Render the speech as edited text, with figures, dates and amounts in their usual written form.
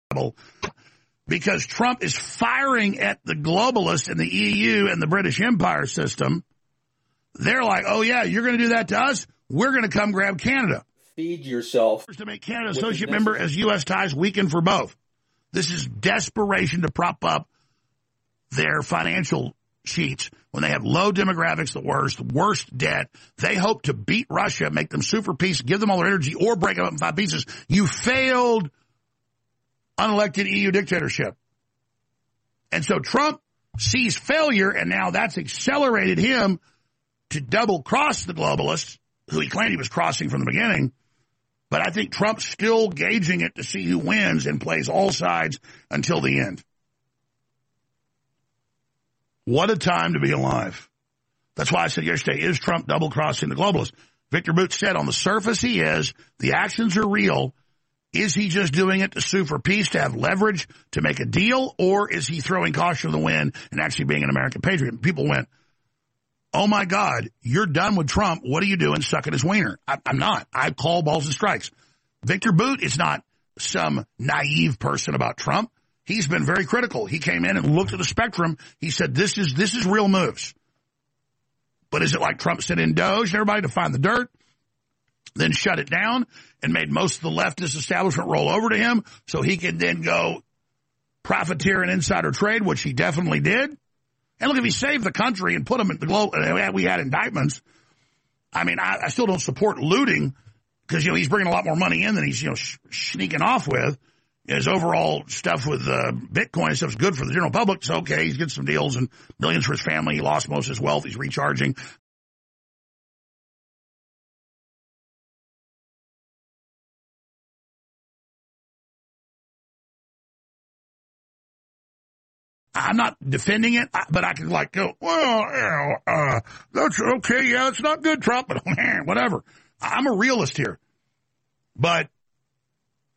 because Trump is firing at the globalists in the EU and the British Empire system. They're like, oh, yeah, you're going to do that to us? We're going to come grab Canada. Feed yourself. To make Canada associate member as U.S. ties weaken for both. This is desperation to prop up their financial sheets when they have low demographics, the worst debt. They hope to beat Russia, make them super peace, give them all their energy, or break them up in 5 pieces. You failed unelected EU dictatorship. And so Trump sees failure, and now that's accelerated him to double-cross the globalists, who he claimed he was crossing from the beginning. But I think Trump's still gauging it to see who wins and plays all sides until the end. What a time to be alive. That's why I said yesterday, is Trump double-crossing the globalists? Victor Boot said on the surface he is. The actions are real. Is he just doing it to sue for peace, to have leverage, to make a deal? Or is he throwing caution to the wind and actually being an American patriot? And people went, oh, my God, you're done with Trump. What are you doing sucking his wiener? I'm not. I call balls and strikes. Victor Boot is not some naive person about Trump. He's been very critical. He came in and looked at the spectrum. He said, this is real moves. But is it like Trump sent in Doge and everybody to find the dirt, then shut it down and made most of the leftist establishment roll over to him so he could then go profiteer and insider trade, which he definitely did? And look, if he saved the country and put them in the globe, we had indictments. I mean, I still don't support looting because, he's bringing a lot more money in than he's, sneaking off with. His overall stuff with Bitcoin and stuff is good for the general public. It's okay. He's getting some deals and millions for his family. He lost most of his wealth. He's recharging. I'm not defending it, but I can go, well, that's okay. Yeah, it's not good, Trump, but whatever. I'm a realist here. But